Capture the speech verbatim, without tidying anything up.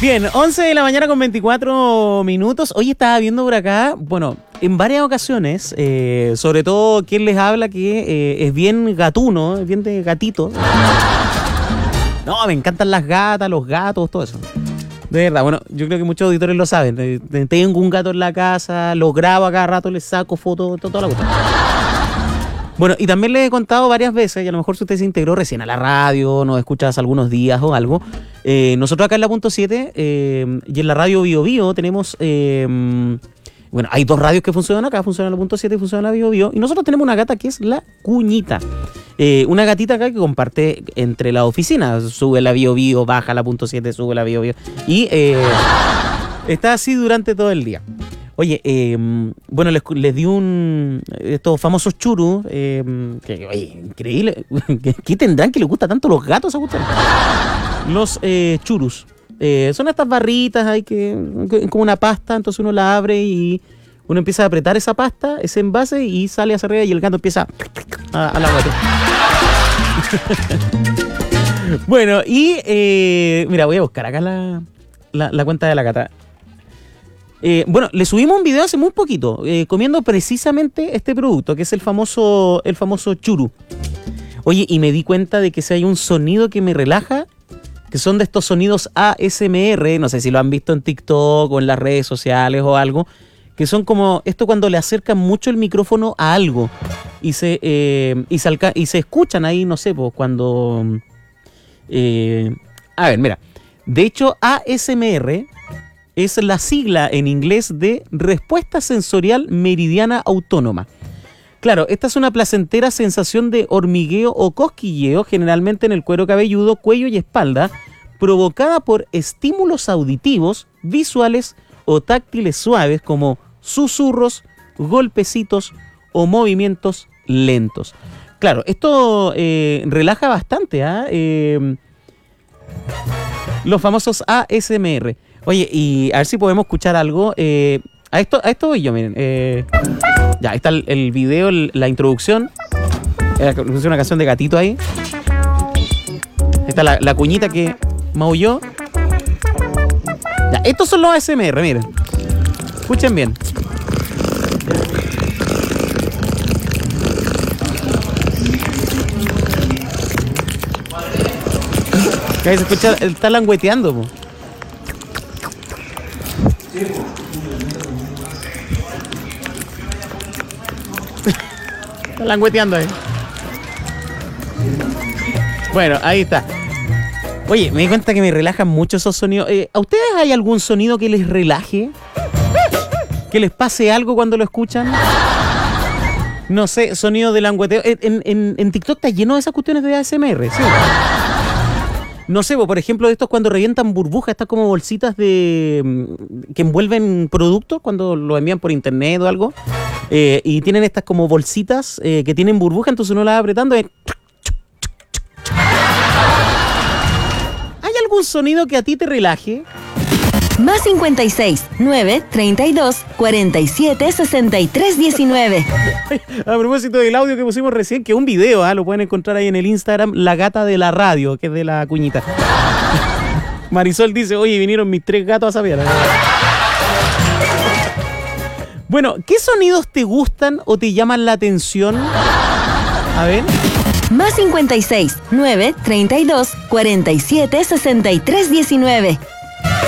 Bien, once de la mañana con veinticuatro minutos. Hoy estaba viendo por acá, bueno, en varias ocasiones, eh, sobre todo quien les habla que eh, es bien gatuno, es bien de gatito. No, me encantan las gatas, los gatos, todo eso. De verdad, bueno, yo creo que muchos auditores lo saben. Eh, Tengo un gato en la casa, lo grabo a cada rato, les saco fotos, todo, toda la cuestión. Bueno, y también les he contado varias veces, y a lo mejor si usted se integró recién a la radio, nos escuchas algunos días o algo, eh, nosotros acá en la punto siete eh, y en la radio Bio Bio tenemos, eh, bueno, hay dos radios que funcionan acá, funciona la punto siete y funciona la Bio Bio, y nosotros tenemos una gata que es la Cuñita. Eh, una gatita acá que comparte entre las oficinas, sube la Bio Bio, baja la punto siete, sube la Bio Bio, y eh, está así durante todo el día. Oye, eh, bueno, les, les di un... estos famosos churros, eh, que, oye, increíble. ¿Qué tendrán que les gusta tanto los gatos a gustar? Los eh, churros. Eh, son estas barritas ahí que, que como una pasta, entonces uno la abre y uno empieza a apretar esa pasta, ese envase, y sale hacia arriba y el gato empieza a, a la guata. Bueno, y eh, mira, voy a buscar acá la, la, la cuenta de la gata. Eh, bueno, le subimos un video hace muy poquito, eh, comiendo precisamente este producto, que es el famoso, el famoso churu. Oye, y me di cuenta de que si hay un sonido que me relaja, que son de estos sonidos A S M R, no sé si lo han visto en TikTok o en las redes sociales o algo, que son como esto cuando le acercan mucho el micrófono a algo y se, eh, y se, alca- y se escuchan ahí, no sé, pues cuando... Eh, a ver, mira, de hecho A S M R... es la sigla en inglés de Respuesta Sensorial Meridiana Autónoma. Claro, esta es una placentera sensación de hormigueo o cosquilleo, generalmente en el cuero cabelludo, cuello y espalda, provocada por estímulos auditivos, visuales o táctiles suaves como susurros, golpecitos o movimientos lentos. Claro, esto eh, relaja bastante, ¿ah? ¿eh? Eh, los famosos A S M R. Oye, y a ver si podemos escuchar algo. Eh, a esto a esto voy yo, miren. Eh, ya, ahí está el, el video, el, la introducción. Es una canción de gatito ahí. Ahí está la, la cuñita que maulló. Ya, estos son los A S M R, miren. Escuchen bien. Que ahí se escucha, está langueteando, po. Está langueteando ahí. Bueno, ahí está. Oye, me di cuenta que me relajan mucho esos sonidos. Eh, ¿A ustedes hay algún sonido que les relaje? ¿Que les pase algo cuando lo escuchan? No sé, sonido de langueteo. En, en, en TikTok está lleno de esas cuestiones de A S M R, sí. No sé, por ejemplo, estos cuando revientan burbujas, estas como bolsitas de que envuelven productos cuando lo envían por internet o algo, eh, y tienen estas como bolsitas eh, que tienen burbuja, entonces uno las va apretando y... ¿Hay algún sonido que a ti te relaje? Más cincuenta y seis, nueve, treinta y dos, cuarenta y siete, sesenta y tres, diecinueve. A propósito del audio que pusimos recién, que es un video, ¿eh? Lo pueden encontrar ahí en el Instagram, La Gata de la Radio, que es de la Cuñita. Marisol dice, oye, vinieron mis tres gatos a saber. Bueno, ¿qué sonidos te gustan o te llaman la atención? A ver. Más cincuenta y seis, nueve, treinta y dos, cuarenta y siete, sesenta y tres, diecinueve.